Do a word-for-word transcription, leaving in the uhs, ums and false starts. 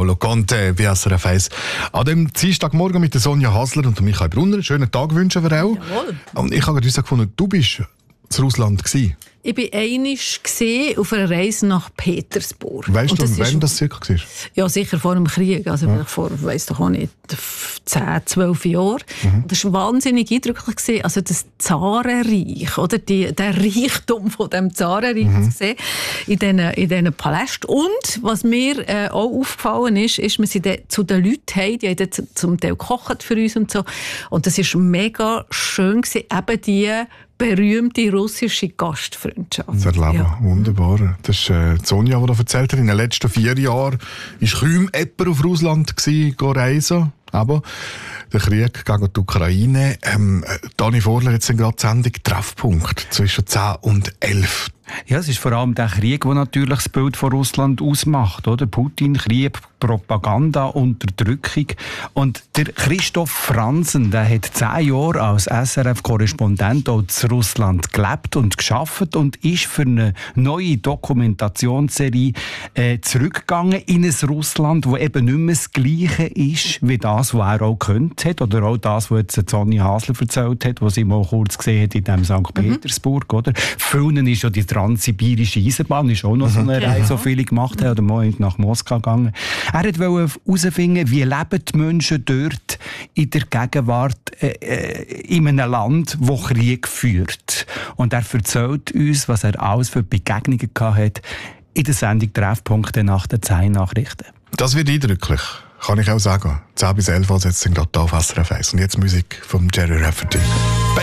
Paolo Conte bei S R F eins. An dem Dienstagmorgen mit der Sonja Hasler und Michael Brunner. Einen schönen Tag wünschen wir auch. Jawohl. Und ich habe gerade gefunden, du bist in Russland gewesen. Ich war einmal auf einer Reise nach Petersburg. Weißt und du, das wann ist, das circa war? Ja, sicher vor dem Krieg. Also ja. vor, weiss doch auch nicht, zehn, zwölf Jahren. Mhm. Das war wahnsinnig eindrücklich gewesen. Also das Zarenreich, oder? Die, der Reichtum von dem Zarenreich mhm. zu sehen in diesen, in diesen Palästen. Und was mir äh, auch aufgefallen ist, ist, wir sind zu den Leuten heim, die haben zum Teil gekocht für uns und so. Und das war mega schön gewesen, eben die berühmte russische Gastfreundschaft. Das erleben, ja. Wunderbar. Das ist äh, Sonja, die da erzählt hat. In den letzten vier Jahren war kaum jemand auf Russland gewesen, reisen. Aber der Krieg gegen die Ukraine. Ähm, Dani Vorler hat gerade die Sendung Treffpunkt zwischen zehn und elf. Ja, es ist vor allem der Krieg, der natürlich das Bild von Russland ausmacht. Oder? Putin, Krieg, Propaganda, Unterdrückung. Und der Christoph Franzen, der hat zehn Jahre als S R F-Korrespondent in Russland gelebt und geschafft und ist für eine neue Dokumentationsserie äh, zurückgegangen in ein Russland, das eben nicht mehr das Gleiche ist wie das, was er auch gekannt hat. Oder auch das, was jetzt Sonja Hasler erzählt hat, was sie mal kurz gesehen hat in dem Sankt Petersburg. Mhm. Oder? Vielen ist ja die transsibirische Eisenbahn, ist auch noch so eine Reise, so viele gemacht haben, oder mal nach Moskau gegangen. Er wollte herausfinden, wie leben die Menschen dort in der Gegenwart äh, in einem Land, das Krieg führt. Und er erzählt uns, was er alles für Begegnungen hatte in der Sendung Treffpunkt nach den zehn Nachrichten. Das wird eindrücklich, kann ich auch sagen. zehn bis elf, also jetzt sind gerade da auf S R F eins. Und jetzt Musik von Jerry Rafferty.